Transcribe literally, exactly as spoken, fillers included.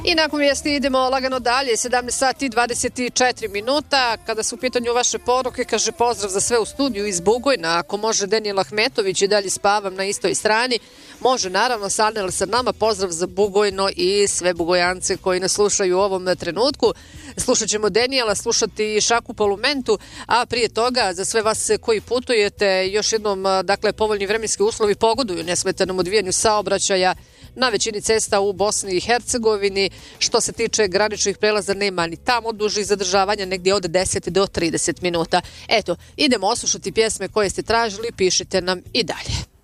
I nakon vijesti idemo lagano dalje, sedamnaest sati i dvadeset četiri minuta. Kada su u pitanju vaše poruke, kaže pozdrav za sve u studiju iz Bugojna. Ako može Denijel Ahmetović i dalje spavam na istoj strani. Može, naravno, Sanel sa nama. Pozdrav za Bugojno i sve Bugojance koji nas slušaju u ovom trenutku. Slušat ćemo Denijela, slušati Šaku Palumentu, a prije toga za sve vas koji putujete još jednom, dakle, povoljni vremenski uslovi pogoduju nesmetanom odvijanju saobraćaja na većini cesta u Bosni i Hercegovini. Što se tiče graničnih prelaza, nema ni tamo dužih zadržavanja, negdje od deset do trideset minuta. Eto, idemo oslušati pjesme koje ste tražili, pišite nam i dalje.